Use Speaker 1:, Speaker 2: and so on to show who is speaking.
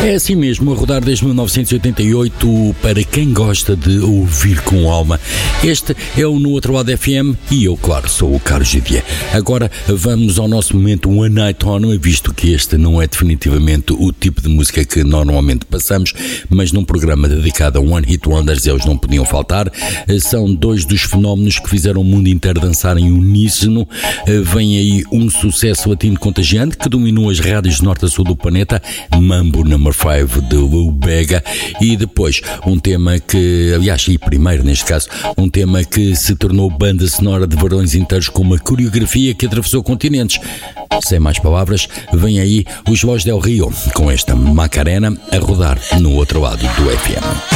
Speaker 1: É assim mesmo, a rodar desde 1988 para quem gosta de ouvir com alma. Este é o No Outro Lado FM e eu, claro, sou o Carlos Gidier. Agora vamos ao nosso momento One Night Only, visto que este não é definitivamente o tipo de música que normalmente passamos, mas num programa dedicado a One Hit Wonders eles não podiam faltar. São dois dos fenómenos que fizeram o mundo inteiro dançar em uníssono. Vem aí um sucesso latino contagiante que dominou as rádios de norte a sul do planeta, Mambo No. 5 de Lou Bega, e depois um tema que, aliás, e primeiro neste caso, um tema que se tornou banda sonora de verões inteiros com uma coreografia que atravessou continentes. Sem mais palavras, vem aí os Los Del Rio com esta Macarena a rodar no outro lado do FM.